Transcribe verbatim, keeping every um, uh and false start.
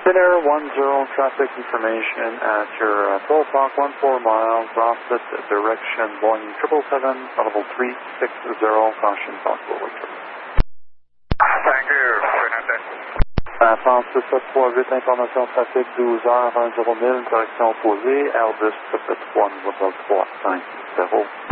Dinner one zero, traffic information at your uh, twelve o'clock, one four miles, opposite direction, Boeing triple seven, level three six zero, caution possible wind turbulence. Thank you, Fernandez. Uh, France sept trois huit, information trafic douze heures, un zéro mille, direction opposée, Airbus sept trois, niveau trois cinq zéro.